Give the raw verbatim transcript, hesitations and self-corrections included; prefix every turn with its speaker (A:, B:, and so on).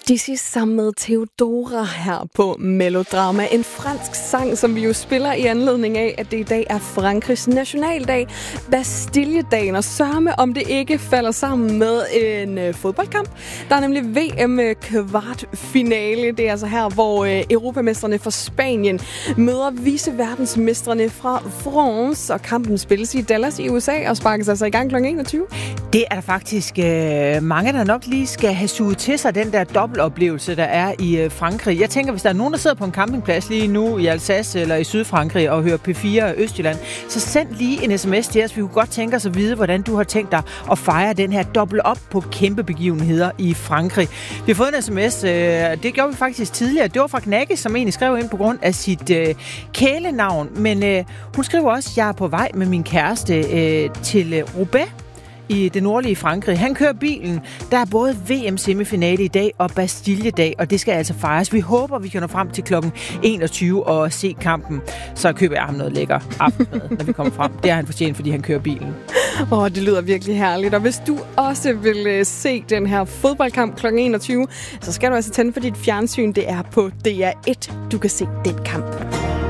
A: Dizzy sammen med Theodora her på Melodrama. En fransk sang, som vi jo spiller i anledning af, at det i dag er Frankrigs nationaldag, Bastilledagen, og sørme om det ikke falder sammen med en øh, fodboldkamp. Der er nemlig V M-kvartfinale. Det er altså her, hvor øh, europamesterne fra Spanien møder viceverdensmestrene fra France, og kampen spilles i Dallas i U S A og sparkes altså i gang klokken enogtyve.
B: Det er der faktisk øh, mange, der nok lige skal have suget til sig, den der dobbeltoplevelse, der er i øh, Frankrig. Jeg tænker, hvis der er nogen, der sidder på en campingplads lige nu i Alsace eller i Sydfrankrig og hører P fire Østjylland, så send lige en sms til os. Vi kunne godt tænke os at vide, hvordan du har tænkt dig at fejre den her dobbelt op på kæmpe begivenheder i Frankrig. Vi har fået en sms, øh, det gjorde vi faktisk tidligere. Det var fra Knække, som egentlig skrev ind på grund af sit øh, kælenavn. Men øh, hun skriver også, at jeg er på vej med min kæreste øh, til øh, Roubaix i det nordlige Frankrig. Han kører bilen. Der er både V M-semifinale i dag og Bastilledag, og det skal altså fejres. Vi håber, vi kan nå frem til klokken enogtyve og se kampen. Så køber jeg ham noget lækker aftensmad, når vi kommer frem. Det er han fortjent, fordi han kører bilen.
A: Åh, oh, det lyder virkelig herligt. Og hvis du også vil uh, se den her fodboldkamp klokken enogtyve, så skal du altså tænde for dit fjernsyn. Det er på D R et, du kan se den kamp.